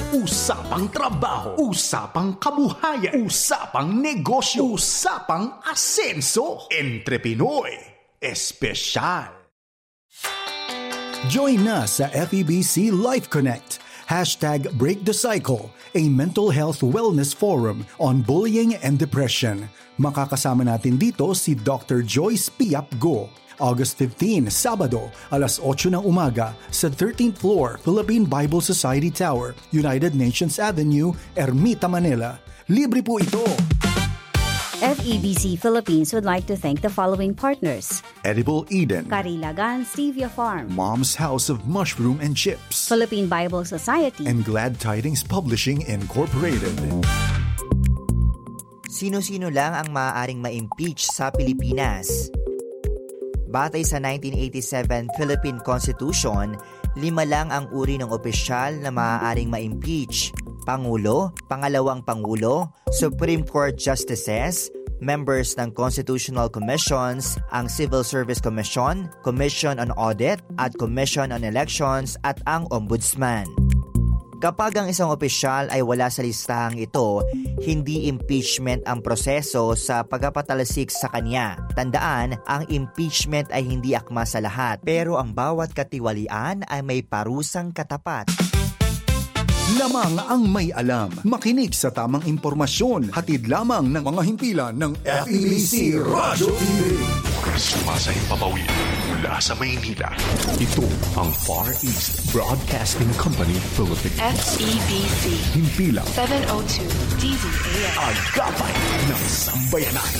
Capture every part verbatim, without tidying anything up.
Usapang trabaho, usapang kabuhayan, usapang negosyo, usapang asenso. Entre Pinoy Espesyal. Join na sa F E B C Life Connect. Hashtag Break the Cycle, a mental health wellness forum on bullying and depression. Makakasama natin dito si Doctor Joyce Piap Go. August fifteenth, Sabado, alas otso ng umaga sa thirteenth floor, Philippine Bible Society Tower, United Nations Avenue, Ermita, Manila. Libre po ito! F E B C Philippines would like to thank the following partners: Edible Eden, Carilagan Stevia Farm, Mom's House of Mushroom and Chips, Philippine Bible Society, and Glad Tidings Publishing Incorporated. Sino-sino lang ang maaaring ma-impeach sa Pilipinas? Batay sa nineteen eighty-seven Philippine Constitution, lima lang ang uri ng opisyal na maaaring ma-impeach: Pangulo, Pangalawang Pangulo, Supreme Court Justices, members ng Constitutional Commissions, ang Civil Service Commission, Commission on Audit, at Commission on Elections, at ang Ombudsman. Kapag ang isang opisyal ay wala sa listahang ito, hindi impeachment ang proseso sa pagpapatalsik sa kanya. Tandaan, ang impeachment ay hindi akma sa lahat, pero ang bawat katiwalian ay may parusang katapat. Lamang ang may alam. Makinig sa tamang impormasyon. Hatid lamang ng mga himpilan ng F E B C Radyo T V. Sumasahing papawid mula sa Maynila. Ito ang Far East Broadcasting Company Philippines. F E B C. Himpilang seven oh two D Z A M. Agapay ng sambayanan.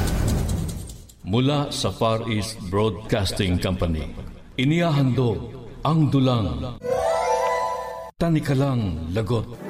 Mula sa Far East Broadcasting Company, inihahandog ang dulang Tanikalang Lagot.